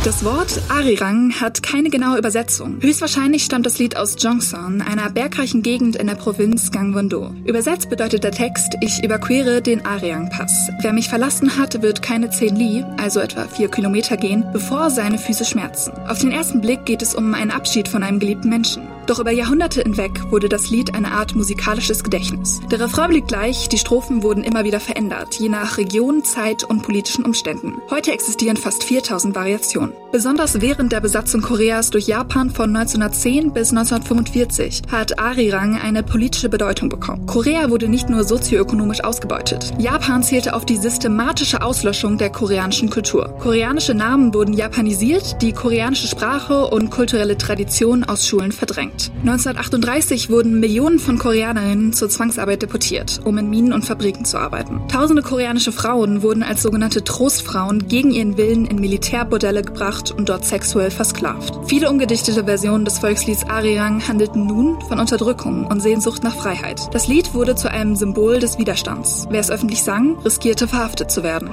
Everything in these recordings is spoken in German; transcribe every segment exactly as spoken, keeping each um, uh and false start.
Das Wort Arirang hat keine genaue Übersetzung. Höchstwahrscheinlich stammt das Lied aus Gyeongsang, einer bergreichen Gegend in der Provinz Gangwon-do. Übersetzt bedeutet der Text: Ich überquere den Arirang-Pass. Wer mich verlassen hat, wird keine zehn Li, also etwa vier Kilometer gehen, bevor seine Füße schmerzen. Auf den ersten Blick geht es um einen Abschied von einem geliebten Menschen. Doch über Jahrhunderte hinweg wurde das Lied eine Art musikalisches Gedächtnis. Der Refrain blieb gleich, die Strophen wurden immer wieder verändert, je nach Region, Zeit und politischen Umständen. Heute existieren fast viertausend Variationen. Besonders während der Besatzung Koreas durch Japan von neunzehnhundertzehn bis neunzehnhundertfünfundvierzig hat Arirang eine politische Bedeutung bekommen. Korea wurde nicht nur sozioökonomisch ausgebeutet. Japan zählte auf die systematische Auslöschung der koreanischen Kultur. Koreanische Namen wurden japanisiert, die koreanische Sprache und kulturelle Tradition aus Schulen verdrängt. neunzehnhundertachtunddreißig wurden Millionen von Koreanerinnen zur Zwangsarbeit deportiert, um in Minen und Fabriken zu arbeiten. Tausende koreanische Frauen wurden als sogenannte Trostfrauen gegen ihren Willen in Militärbordelle gebracht und dort sexuell versklavt. Viele ungedichtete Versionen des Volkslieds Arirang handelten nun von Unterdrückung und Sehnsucht nach Freiheit. Das Lied wurde zu einem Symbol des Widerstands. Wer es öffentlich sang, riskierte verhaftet zu werden.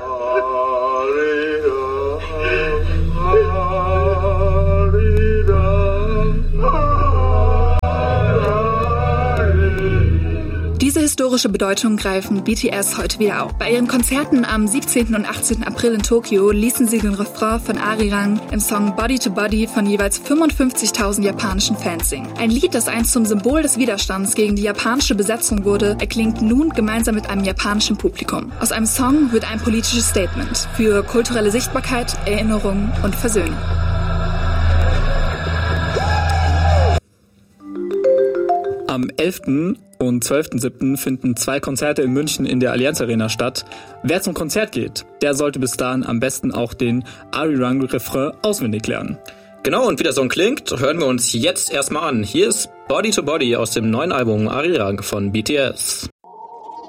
Diese historische Bedeutung greifen B T S heute wieder auf. Bei ihren Konzerten am siebzehnten und achtzehnten April in Tokio ließen sie den Refrain von Arirang im Song Body to Body von jeweils fünfundfünfzigtausend japanischen Fans singen. Ein Lied, das einst zum Symbol des Widerstands gegen die japanische Besetzung wurde, erklingt nun gemeinsam mit einem japanischen Publikum. Aus einem Song wird ein politisches Statement für kulturelle Sichtbarkeit, Erinnerung und Versöhnung. Am elften und zwölften siebten finden zwei Konzerte in München in der Allianz Arena statt. Wer zum Konzert geht, der sollte bis dahin am besten auch den Arirang-Refrain auswendig lernen. Genau, und wie der Song klingt, hören wir uns jetzt erstmal an. Hier ist Body to Body aus dem neuen Album Arirang von B T S.